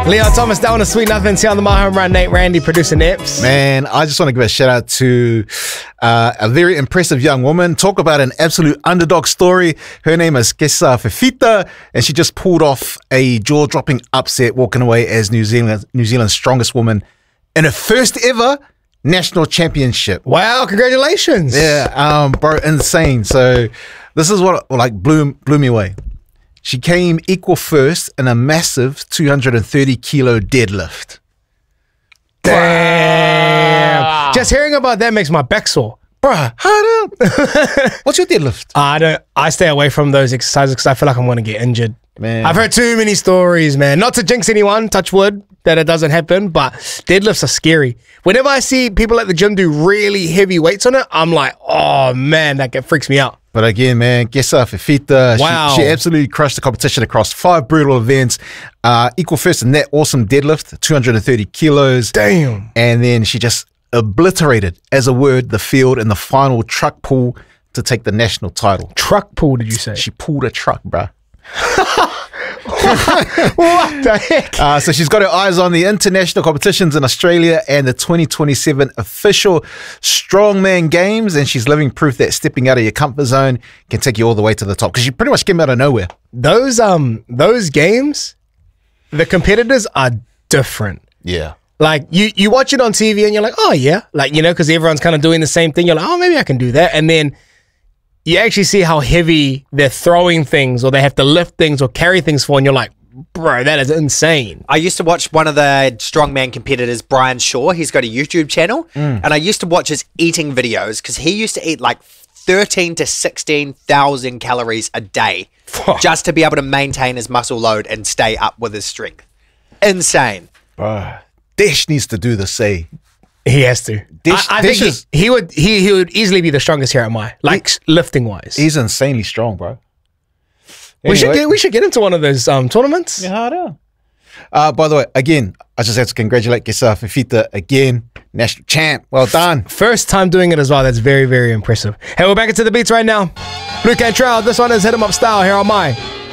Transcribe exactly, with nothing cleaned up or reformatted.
Leon Thomas, that one is Sweet Nothings here on the My Home Run. Nate Randy producing Eps. Man, I just want to give a shout out to uh, a very impressive young woman. Talk about an absolute underdog story. Her name is Kesa Fifita, and she just pulled off a jaw-dropping upset, walking away as New Zealand, New Zealand's strongest woman in her first ever national championship. Wow, congratulations. Yeah, um, bro, insane. So this is what like blew blew me away. She came equal first in a massive two hundred thirty kilo deadlift. Damn. Wow. Just hearing about that makes my back sore. Bruh, hard up. What's your deadlift? I don't. I stay away from those exercises because I feel like I'm going to get injured. Man. I've heard too many stories, man. Not to jinx anyone, touch wood, that it doesn't happen, but deadlifts are scary. Whenever I see people at the gym do really heavy weights on it, I'm like, oh man, that freaks me out. But again, man, Kesa Fifita, wow. she, she absolutely crushed the competition across five brutal events. Uh, equal first in that awesome deadlift, two hundred thirty kilos. Damn. And then she just obliterated, as a word, the field in the final truck pull to take the national title. Truck pull, did you say? She pulled a truck, bruh. What the heck? Uh, so she's got her eyes on the international competitions in Australia and the twenty twenty-seven official Strongman Games, and she's living proof that stepping out of your comfort zone can take you all the way to the top, because she pretty much came out of nowhere. Those um those games, the competitors are different. Yeah. Like you you watch it on T V and you're like, oh yeah, like, you know, because everyone's kind of doing the same thing. You're like, oh, maybe I can do that, and then you actually see how heavy they're throwing things, or they have to lift things or carry things for, and you're like, bro, that is insane. I used to watch one of the strongman competitors, Brian Shaw. He's got a YouTube channel, mm. and I used to watch his eating videos because he used to eat like thirteen to sixteen thousand calories a day just to be able to maintain his muscle load and stay up with his strength. Insane. Bro, Desh needs to do the same. He has to. Desh, I, I Desh think is, he, he would he, he would easily be the strongest here at my like he, lifting wise. He's insanely strong, bro. Anyway. We should get we should get into one of those um, tournaments. Yeah, I know. Uh, by the way, again, I just have to congratulate Kesa Fifita again, national champ. Well done. First time doing it as well. That's very, very impressive. Hey, we're back into the beats right now. Blue Cantrell, this one is Hit 'em Up Style here on my